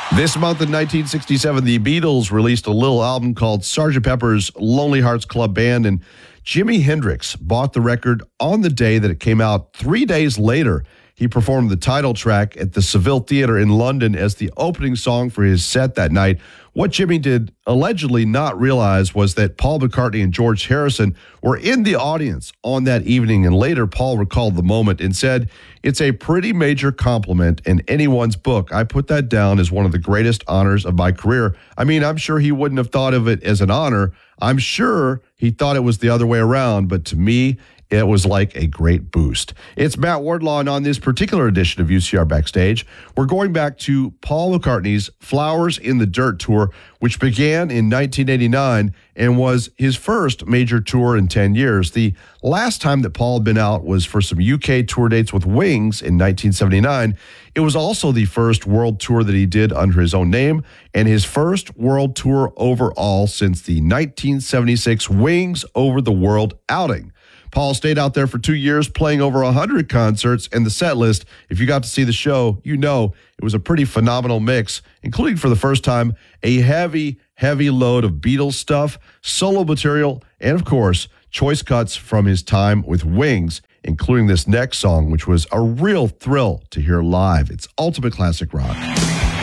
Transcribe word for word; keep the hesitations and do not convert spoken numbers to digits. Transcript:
This month in nineteen sixty-seven, the Beatles released a little album called Sergeant Pepper's Lonely Hearts Club Band, and Jimi Hendrix bought the record on the day that it came out. Three days later, he performed the title track at the Seville Theatre in London as the opening song for his set that night. What Jimmy did allegedly not realize was that Paul McCartney and George Harrison were in the audience on that evening, and later Paul recalled the moment and said, "It's a pretty major compliment in anyone's book. I put that down as one of the greatest honors of my career." I mean, I'm sure he wouldn't have thought of it as an honor. I'm sure he thought it was the other way around, but to me, it was like a great boost. It's Matt Wardlaw, and on this particular edition of U C R Backstage, we're going back to Paul McCartney's Flowers in the Dirt tour, which began in nineteen eighty-nine and was his first major tour in ten years. The last time that Paul had been out was for some U K tour dates with Wings in nineteen seventy-nine. It was also the first world tour that he did under his own name, and his first world tour overall since the nineteen seventy-six Wings Over the World outing. Paul stayed out there for two years, playing over one hundred concerts, and the set list, if you got to see the show, you know it was a pretty phenomenal mix, including for the first time a heavy, heavy load of Beatles stuff, solo material, and of course, choice cuts from his time with Wings, including this next song, which was a real thrill to hear live. It's ultimate classic rock.